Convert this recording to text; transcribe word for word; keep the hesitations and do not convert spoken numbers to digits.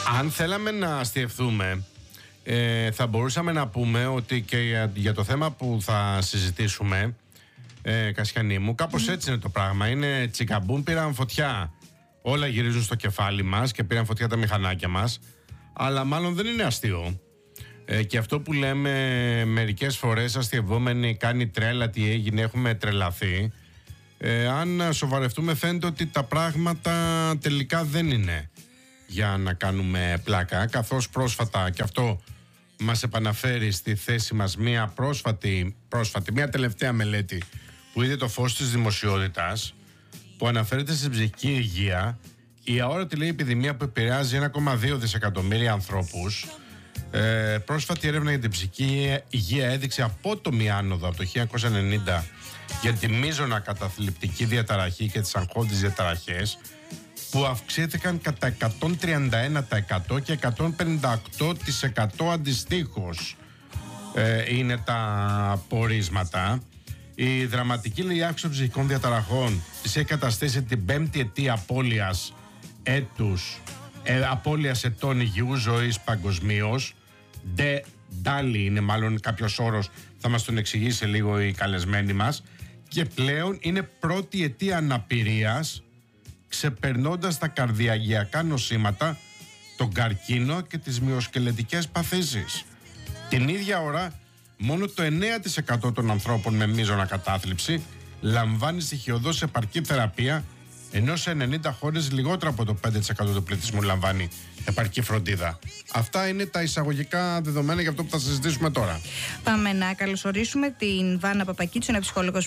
Αν θέλαμε να αστιευθούμε, ε, θα μπορούσαμε να πούμε ότι και για, για το θέμα που θα συζητήσουμε, ε, Κασιανή μου, κάπως mm. έτσι είναι το πράγμα. Είναι τσικαμπούν, πήραν φωτιά. Όλα γυρίζουν στο κεφάλι μας και πήραν φωτιά τα μηχανάκια μας. Αλλά μάλλον δεν είναι αστείο. Ε, και αυτό που λέμε μερικές φορές αστειευόμενοι, κάνει τρέλα, τι έγινε, έχουμε τρελαθεί. Ε, αν σοβαρευτούμε, φαίνεται ότι τα πράγματα τελικά δεν είναι για να κάνουμε πλάκα, καθώς πρόσφατα, και αυτό μας επαναφέρει στη θέση μας μια πρόσφατη, πρόσφατη μια τελευταία μελέτη που είδε το φως της δημοσιότητας, που αναφέρεται στην ψυχική υγεία, η αόρατη, λέει, επιδημία που επηρεάζει ένα κόμμα δύο δισεκατομμύρια ανθρώπους. Ε, πρόσφατη έρευνα για την ψυχική υγεία έδειξε απότομη άνοδο από το χίλια εννιακόσια ενενήντα για τη μείζωνα καταθλιπτική διαταραχή και τις αγχώδεις διαταραχές, που αυξήθηκαν κατά εκατόν τριάντα ένα τοις εκατό και εκατόν πενήντα οκτώ τοις εκατό αντιστοίχως. Ε, είναι τα πορίσματα. Η δραματική, λέει, αύξηση των ψυχικών διαταραχών της έχει καταστήσει την πέμπτη αιτία απώλειας έτους, ε, απώλειας ετών υγιούς ζωής παγκοσμίως. Ντε ντάλι είναι μάλλον κάποιος όρος, θα μας τον εξηγήσει λίγο η καλεσμένη μας. Και πλέον είναι πρώτη αιτία αναπηρίας, ξεπερνώντας τα καρδιαγιακά νοσήματα, τον καρκίνο και τις μυοσκελετικές παθήσεις. Την ίδια ώρα, μόνο το εννέα τοις εκατό των ανθρώπων με μείζωνα κατάθλιψη λαμβάνει στοιχειωδώς επαρκή θεραπεία, ενώ σε ενενήντα χώρες λιγότερο από το πέντε τοις εκατό του πληθυσμού λαμβάνει επαρκή φροντίδα. Αυτά είναι τα εισαγωγικά δεδομένα για αυτό που θα συζητήσουμε τώρα. Πάμε να καλωσορίσουμε την Βάνα Παπακίτσου, είναι ψυχολόγος